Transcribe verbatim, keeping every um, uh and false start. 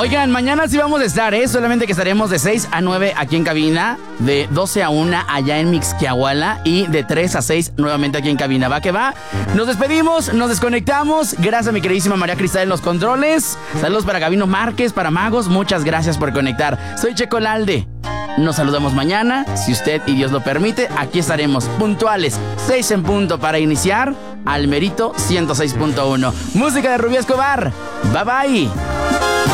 Oigan, mañana sí vamos a estar, ¿eh? Solamente que estaremos de seis a nueve aquí en cabina, de doce a una allá en Mixquiahuala y de tres a seis nuevamente aquí en cabina. Va que va. Nos despedimos, nos desconectamos. Gracias a mi queridísima María Cristal en los controles. Saludos para Gabino Márquez, para Magos. Muchas gracias por conectar. Soy Checo Lalde. Nos saludamos mañana, si usted y Dios lo permite. Aquí estaremos puntuales, seis en punto para iniciar Al Merito ciento seis punto uno. Música de Rubí Escobar. Bye bye.